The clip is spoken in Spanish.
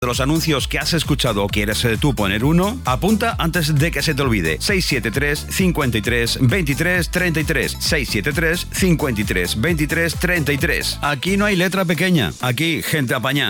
de los anuncios que has escuchado o quieres tú poner uno, apunta antes de que se te olvide. 673 53 23 33. 673 53 23 33. Aquí no hay letra pequeña. Aquí, gente apañada.